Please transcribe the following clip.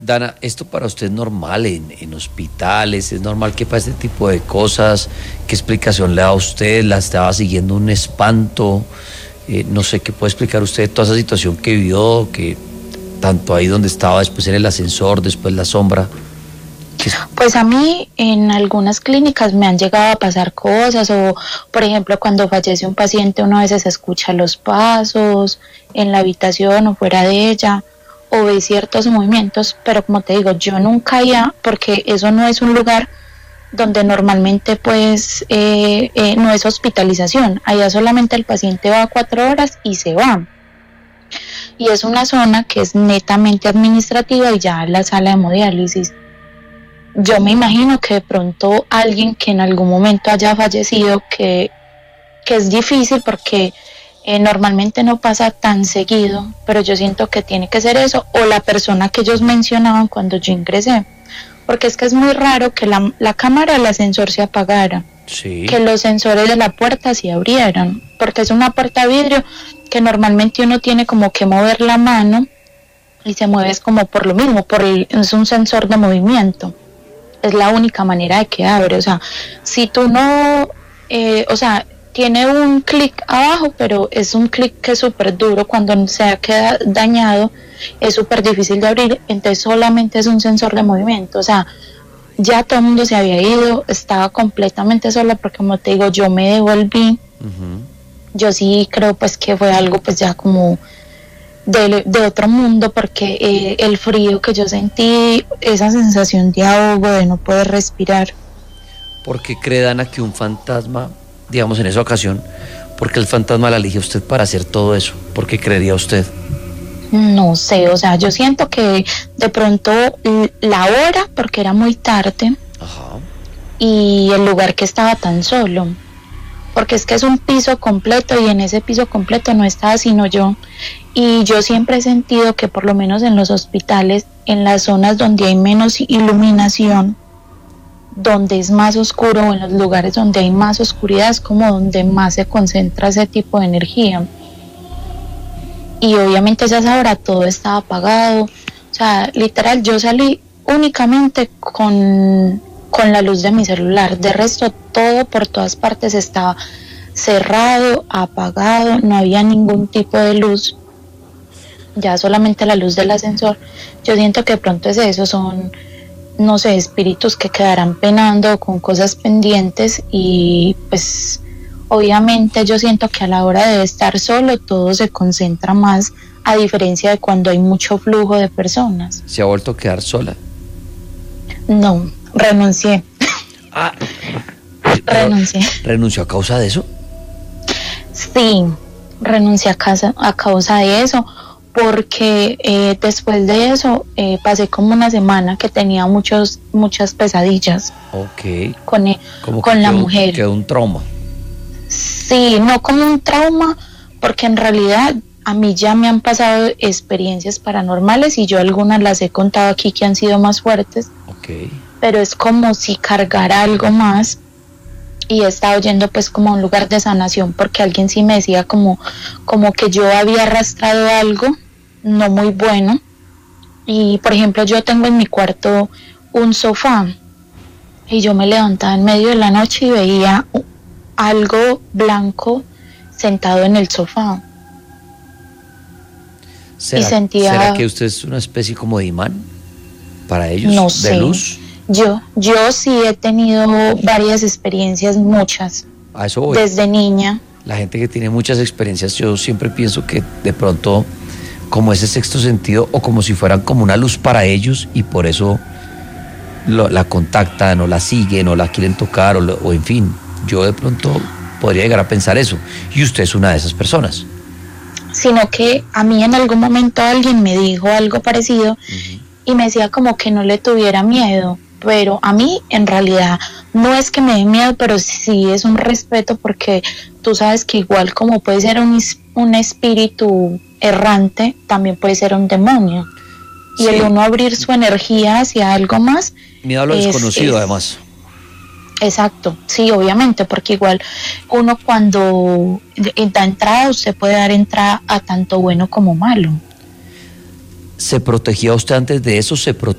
Dana, ¿esto para usted es normal en hospitales? ¿Es normal que pase este tipo de cosas? ¿Qué explicación le da a usted? ¿La estaba siguiendo un espanto? No sé, ¿qué puede explicar usted de toda esa situación que vivió, que tanto ahí donde estaba, después en el ascensor, después la sombra? Pues a mí en algunas clínicas me han llegado a pasar cosas o, por ejemplo, cuando fallece un paciente uno a veces escucha los pasos en la habitación o fuera de ella o ve ciertos movimientos, pero como te digo, yo nunca iba porque eso no es un lugar donde normalmente pues no es hospitalización, allá solamente el paciente va 4 horas y se va. Y es una zona que es netamente administrativa y ya la sala de hemodiálisis. Yo me imagino que de pronto alguien que en algún momento haya fallecido, que es difícil porque normalmente no pasa tan seguido, pero yo siento que tiene que ser eso, o la persona que ellos mencionaban cuando yo ingresé, porque es que es muy raro que la cámara del ascensor se apagara, Sí. que los sensores de la puerta se abrieran, porque es una puerta de vidrio que normalmente uno tiene como que mover la mano y se mueve es como por lo mismo, es un sensor de movimiento. Es la única manera de que abre, o sea, si tú no, o sea, tiene un clic abajo, pero es un clic que es súper duro, cuando se queda dañado es súper difícil de abrir, entonces solamente es un sensor de movimiento, o sea, ya todo el mundo se había ido, estaba completamente sola porque como te digo, yo me devolví, yo sí creo pues que fue algo pues ya como de otro mundo porque el frío que yo sentí, esa sensación de ahogo, de no poder respirar. ¿Por qué cree Dana que un fantasma, digamos en esa ocasión, porque el fantasma la eligió a usted para hacer todo eso? ¿Por qué creería usted? No sé, o sea, yo siento que de pronto la hora, porque era muy tarde, Ajá. y el lugar que estaba tan solo, porque es que es un piso completo y en ese piso completo no estaba sino yo. Y yo siempre he sentido que por lo menos en los hospitales, en las zonas donde hay menos iluminación, donde es más oscuro o en los lugares donde hay más oscuridad es como donde más se concentra ese tipo de energía. Y obviamente ya a esa hora todo estaba apagado, o sea, literal yo salí únicamente con la luz de mi celular, de resto todo por todas partes estaba cerrado, apagado, no había ningún tipo de luz, ya solamente la luz del ascensor. Yo siento que de pronto es eso, son, no sé, espíritus que quedarán penando con cosas pendientes y pues obviamente yo siento que a la hora de estar solo todo se concentra más, a diferencia de cuando hay mucho flujo de personas. ¿Se ha vuelto a quedar sola? No, renuncié. Ah, Renuncié. ¿renunció a causa de eso? Sí, renuncié a causa de eso, porque después de eso pasé como una semana que tenía muchas pesadillas Ok. con la mujer. Quedó un trauma. Sí, no como un trauma, porque en realidad a mí ya me han pasado experiencias paranormales y yo algunas las he contado aquí que han sido más fuertes, pero es como si cargara algo más. Y he estado yendo pues como a un lugar de sanación porque alguien sí me decía como que yo había arrastrado algo no muy bueno. Y por ejemplo yo tengo en mi cuarto un sofá y yo me levantaba en medio de la noche y veía algo blanco sentado en el sofá. ¿Será que usted es una especie como de imán para ellos? No sé. ¿De luz? Yo sí he tenido varias experiencias, muchas, A eso voy. desde niña. La gente que tiene muchas experiencias, yo siempre pienso que de pronto como ese sexto sentido o como si fueran como una luz para ellos y por eso la contactan o la siguen o la quieren tocar o en fin, yo de pronto podría llegar a pensar eso y usted es una de esas personas. Sino que a mí en algún momento alguien me dijo algo parecido y me decía como que no le tuviera miedo, pero a mí en realidad no es que me dé miedo, pero sí es un respeto porque tú sabes que igual como puede ser un espíritu errante, también puede ser un demonio. Y el uno abrir su energía hacia algo más. Miedo a lo desconocido además. Exacto, sí, obviamente, porque igual uno cuando da entrada, usted puede dar entrada a tanto bueno como malo. ¿Se protegía usted antes de eso? ¿Se